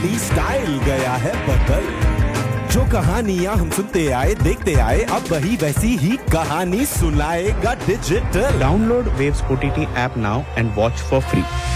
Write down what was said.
Comedy style गया है बदल। जो कहानियां हम सुनते आए देखते आए, अब वही वैसी ही कहानी सुनाएगा digital. Download Waves OTT app now and watch for free.